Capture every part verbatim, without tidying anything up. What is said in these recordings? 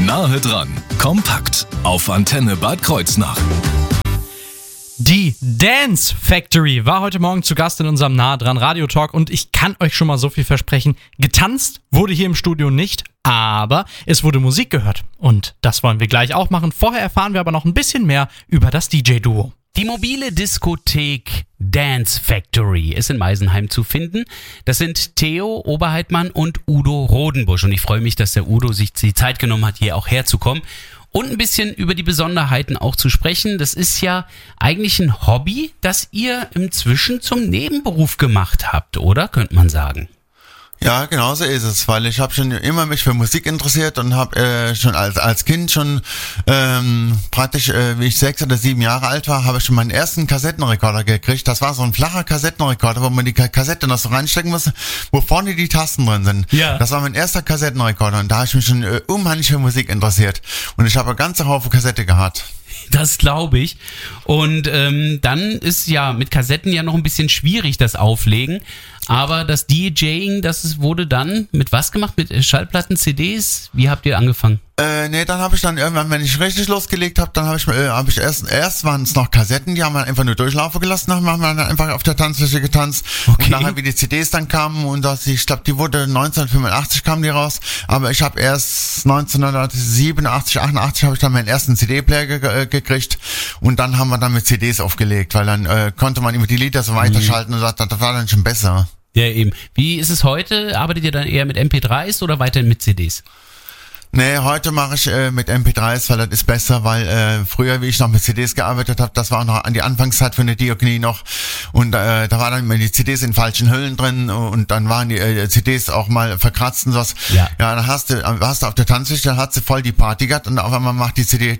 Nahe dran, kompakt auf Antenne Bad Kreuznach. Die Dance Factory war heute Morgen zu Gast in unserem Nahe dran Radio Talk und ich kann euch schon mal so viel versprechen. Getanzt wurde hier im Studio nicht, aber es wurde Musik gehört und das wollen wir gleich auch machen. Vorher erfahren wir aber noch ein bisschen mehr über das D J-Duo. Die mobile Diskothek Dance Factory ist in Meisenheim zu finden. Das sind Theo Oberheitmann und Udo Rodenbusch. Und ich freue mich, dass der Udo sich die Zeit genommen hat, hier auch herzukommen und ein bisschen über die Besonderheiten auch zu sprechen. Das ist ja eigentlich ein Hobby, das ihr inzwischen zum Nebenberuf gemacht habt, oder? Könnte man sagen. Ja, genau so ist es, weil ich habe schon immer mich für Musik interessiert und habe äh, schon als als Kind schon ähm, praktisch, äh, wie ich sechs oder sieben Jahre alt war, habe ich schon meinen ersten Kassettenrekorder gekriegt. Das war so ein flacher Kassettenrekorder, wo man die Kassette noch so reinstecken muss, wo vorne die Tasten drin sind. Ja. Das war mein erster Kassettenrekorder und da habe ich mich schon äh, unheimlich für Musik interessiert und ich habe eine ganze Haufen Kassette gehabt. Das glaube ich. Und ähm, dann ist ja mit Kassetten ja noch ein bisschen schwierig, das Auflegen. Aber das DJing, das ist, wurde dann mit was gemacht? Mit Schallplatten, C Ds? Wie habt ihr angefangen? Äh, nee, dann habe ich dann irgendwann, wenn ich richtig losgelegt habe, dann habe ich, äh, hab ich erst, erst waren es noch Kassetten, die haben wir einfach nur durchlaufen gelassen, dann haben wir dann einfach auf der Tanzfläche getanzt. Okay. Und nachher, wie die C Ds dann kamen und das, ich glaube, die wurde neunzehnhundertfünfundachtzig kam die raus, aber ich habe erst neunzehnhundertsiebenundachtzig, achtundachtzig habe ich dann meinen ersten C D-Player ge- äh, gekriegt und dann haben wir dann mit C Ds aufgelegt, weil dann äh, konnte man immer die Lieder so weiterschalten mhm. und das, das war dann schon besser. Ja, eben. Wie ist es heute? Arbeitet ihr dann eher mit M P dreis oder weiterhin mit C Ds? Nee, heute mache ich äh, mit M P dreis, weil das ist besser, weil äh, früher, wie ich noch mit C Ds gearbeitet habe, das war auch noch an die Anfangszeit von der Diakonie noch und äh, da waren dann immer die C Ds in falschen Hüllen drin und dann waren die äh, C Ds auch mal verkratzt und sowas. Ja, ja dann hast du, hast du auf der Tanzfläche, dann hat sie voll die Party gehabt und auf einmal macht die C D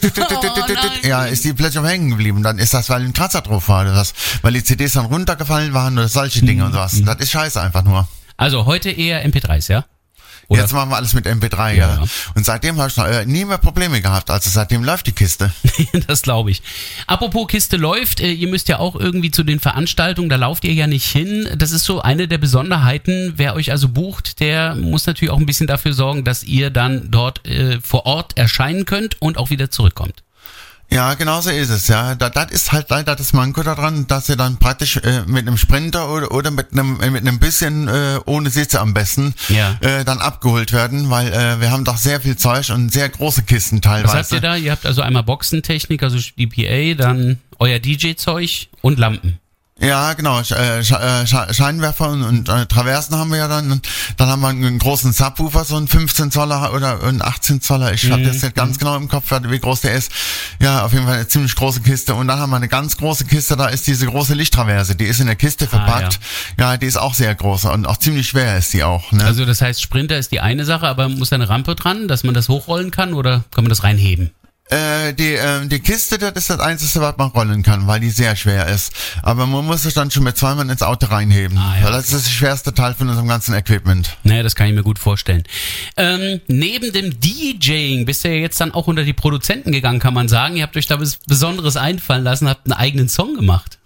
oh, ja, ist die plötzlich hängen geblieben. Dann ist das, weil ein Kratzer drauf war oder das, weil die C Ds dann runtergefallen waren oder solche Dinge und sowas. Das ist scheiße einfach nur. Also heute eher M P dreis, ja? Oder? Jetzt machen wir alles mit M P drei, ja. ja. Und seitdem habe ich noch äh, nie mehr Probleme gehabt. Also seitdem läuft die Kiste. Das glaube ich. Apropos Kiste läuft, äh, ihr müsst ja auch irgendwie zu den Veranstaltungen, da lauft ihr ja nicht hin. Das ist so eine der Besonderheiten. Wer euch also bucht, der muss natürlich auch ein bisschen dafür sorgen, dass ihr dann dort äh, vor Ort erscheinen könnt und auch wieder zurückkommt. Ja, genau so ist es, ja. Das, das ist halt leider das Manko daran, dass ihr dann praktisch äh, mit einem Sprinter oder, oder mit einem mit einem bisschen äh, ohne Sitze am besten ja. äh, dann abgeholt werden, weil äh, wir haben doch sehr viel Zeug und sehr große Kisten teilweise. Was habt ihr da? Ihr habt also einmal Boxentechnik, also D P A, dann euer D J-Zeug und Lampen. Ja, genau, Scheinwerfer und, und äh, Traversen haben wir ja dann. Und dann haben wir einen großen Subwoofer, so einen fünfzehn Zoller oder einen achtzehn Zoller. Ich mhm. habe das nicht ganz genau im Kopf, wie groß der ist. Ja, auf jeden Fall eine ziemlich große Kiste. Und dann haben wir eine ganz große Kiste, da ist diese große Lichttraverse. Die ist in der Kiste verpackt. Ah, ja. ja, die ist auch sehr groß und auch ziemlich schwer ist die auch. Ne? Also das heißt, Sprinter ist die eine Sache, aber muss da eine Rampe dran, dass man das hochrollen kann oder kann man das reinheben? Äh, die, äh, die Kiste, das ist das Einzige, was man rollen kann, weil die sehr schwer ist. Aber man muss sich dann schon mit zwei Mann ins Auto reinheben. Ah, ja. Weil das ist das schwerste Teil von unserem ganzen Equipment. Naja, das kann ich mir gut vorstellen. Ähm, neben dem DJing bist ihr ja jetzt dann auch unter die Produzenten gegangen, kann man sagen. Ihr habt euch da was Besonderes einfallen lassen, habt einen eigenen Song gemacht.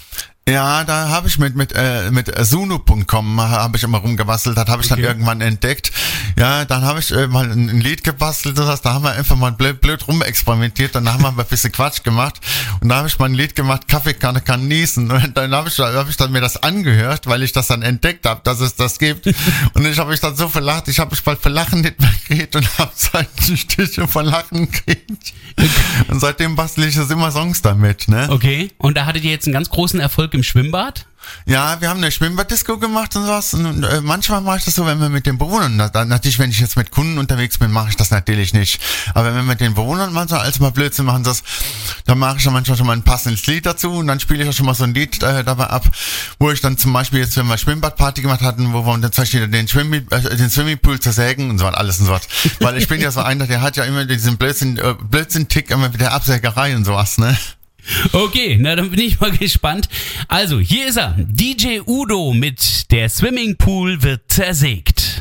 Ja, da habe ich mit mit äh, mit Suno Punkt com habe ich immer rumgebastelt, das habe ich okay. dann irgendwann entdeckt. Ja, dann habe ich äh, mal ein, ein Lied gebastelt, das heißt, da haben wir einfach mal blöd, blöd rumexperimentiert, dann haben wir ein bisschen Quatsch gemacht und da habe ich mal ein Lied gemacht, Kaffeekanne kann niesen und dann habe ich, hab ich dann mir das angehört, weil ich das dann entdeckt habe, dass es das gibt und ich habe mich dann so verlacht, ich habe mich bald vor Lachen nicht mehr gekriegt und habe seit ein Stückchen vor Lachen gekriegt und seitdem bastel ich das immer Songs damit, ne? Okay, und da hattet ihr jetzt einen ganz großen Erfolg im Schwimmbad? Ja, wir haben eine Schwimmbaddisco gemacht und sowas. Und äh, manchmal mache ich das so, wenn wir mit den Bewohnern, da, natürlich, wenn ich jetzt mit Kunden unterwegs bin, mache ich das natürlich nicht. Aber wenn wir mit den Bewohnern manchmal als mal Blödsinn machen, das, dann mache ich dann manchmal schon mal ein passendes Lied dazu und dann spiele ich auch schon mal so ein Lied äh, dabei ab, wo ich dann zum Beispiel jetzt, wenn wir Schwimmbadparty gemacht hatten, wo wir dann zum Beispiel den, Schwimm, äh, den Swimmingpool zersägen und so und alles und so. Weil ich bin ja so einer, der hat ja immer diesen Blödsinn, äh, Blödsinn-Tick immer mit der Absägerei und sowas, ne? Okay, na dann bin ich mal gespannt. Also, hier ist er, D J Udo mit Der Swimmingpool wird zersägt.